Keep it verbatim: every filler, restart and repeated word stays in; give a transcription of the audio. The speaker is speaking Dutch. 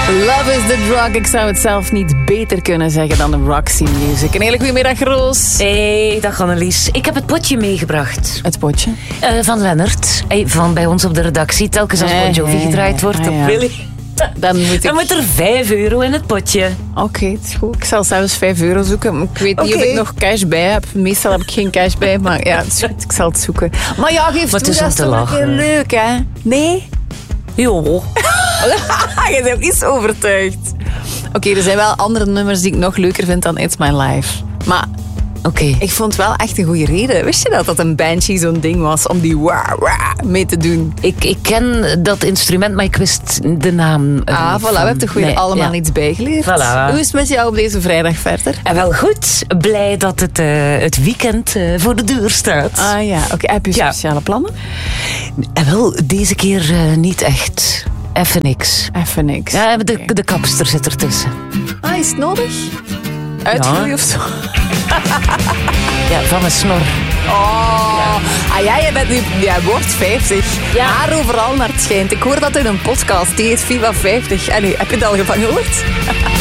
Love is the drug. Ik zou het zelf niet beter kunnen zeggen dan de Roxy Music. Een hele goede middag, Roos. Hey, dag Annelies. Ik heb het potje meegebracht. Het potje? Uh, van Lennart. Hey, van bij ons op de redactie. Telkens als Bon Jovi gedraaid wordt ah, op ja. Willy. Dan moet, ik... Dan moet er vijf euro in het potje. Oké, okay, het is goed. Ik zal zelfs vijf euro zoeken. Ik weet niet okay. of ik nog cash bij heb. Meestal heb ik geen cash bij, maar ja, het is goed. Ik zal het zoeken. Maar ja, geef toe, dat is toch heel leuk, hè? Nee? Jo. Je bent iets overtuigd. Oké, okay, er zijn wel andere nummers die ik nog leuker vind dan It's My Life. Maar okay. ik vond wel echt een goede reden. Wist je dat dat een Banshee zo'n ding was om die wah, wah mee te doen? Ik, ik ken dat instrument, maar ik wist de naam. Ah, voilà, van. We hebben toch weer nee, allemaal ja. iets bijgeleerd. Voilà. Hoe is het met jou op deze vrijdag verder? En wel goed. Blij dat het, uh, het weekend uh, voor de deur staat. Ah ja, oké. Okay. Heb je speciale ja. plannen? En wel, deze keer uh, niet echt. Even niks. Even niks. Ja, de, okay. de kapster zit ertussen. Ah, is het nodig? Uitgroeien ja. of zo? Ja, van een snor. Oh, ja. Ah ja, jij bent nu, jij wordt vijftig. Ja. Haar overal naar het schijnt. Ik hoor dat in een podcast, die heet Viva vijftig. Allee, heb je het al van gehoord?